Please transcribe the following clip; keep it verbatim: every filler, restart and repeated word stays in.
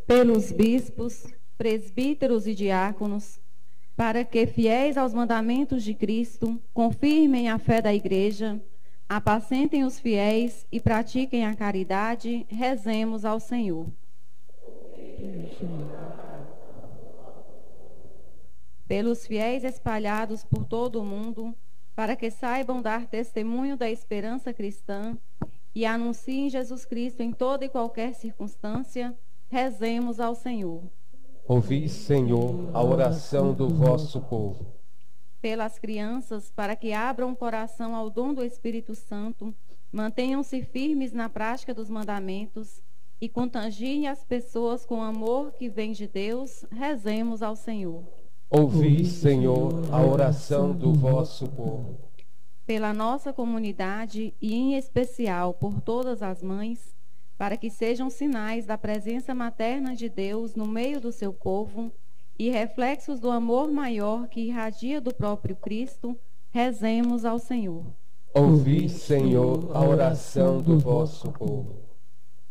pelos bispos, presbíteros e diáconos, para que, fiéis aos mandamentos de Cristo, confirmem a fé da Igreja, apacentem os fiéis e pratiquem a caridade, rezemos ao Senhor. Pelos fiéis espalhados por todo o mundo, para que saibam dar testemunho da esperança cristã e anunciem Jesus Cristo em toda e qualquer circunstância, rezemos ao Senhor. Ouvi, Senhor, a oração do vosso povo. Pelas crianças, para que abram o coração ao dom do Espírito Santo, mantenham-se firmes na prática dos mandamentos e contagiem as pessoas com o amor que vem de Deus, rezemos ao Senhor. Ouvi, Senhor, a oração do vosso povo. Pela nossa comunidade e, em especial, por todas as mães, para que sejam sinais da presença materna de Deus no meio do seu povo e reflexos do amor maior que irradia do próprio Cristo, rezemos ao Senhor. Ouvi, Senhor, a oração do vosso povo.